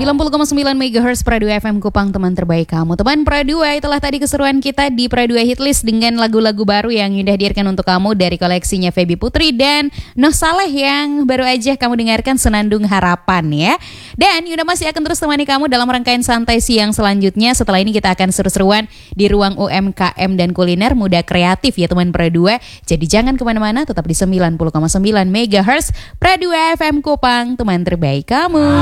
90,9 MHz Pradua FM Kupang, teman terbaik kamu. Teman Pradua, itulah tadi keseruan kita di Pradua Hitlist dengan lagu-lagu baru yang Yunda hadirkan untuk kamu dari koleksinya Feby Putri dan Noh Saleh yang baru aja kamu dengarkan, Senandung Harapan ya. Dan Yunda masih akan terus temani kamu dalam rangkaian santai siang selanjutnya. Setelah ini kita akan seru-seruan di ruang UMKM dan kuliner muda kreatif ya teman Pradua. Jadi jangan kemana-mana, tetap di 90,9 MHz Pradua FM Kupang, teman terbaik kamu.